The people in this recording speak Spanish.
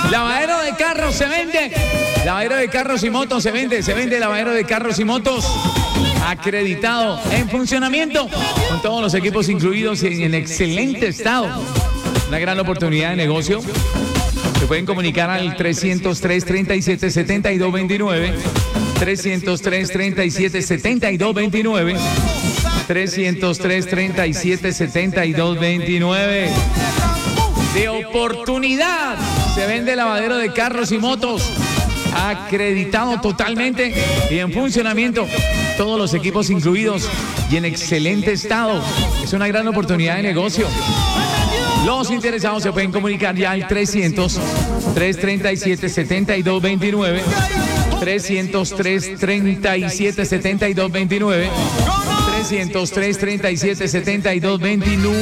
Lavadero de carros se vende. Lavadero de carros y motos se vende. Se vende lavadero de carros y motos. Acreditado, en funcionamiento, con todos los equipos incluidos y en excelente estado. Una gran oportunidad de negocio. Se pueden comunicar al 303-37-7229. 303-37-7229. 303-37-7229. De oportunidad. Se vende lavadero de carros y motos. Acreditado totalmente y en funcionamiento. Todos los equipos incluidos y en excelente estado. Es una gran oportunidad de negocio. Los interesados se pueden comunicar ya al 300-337-7229. 303-37-7229. 303-37-7229.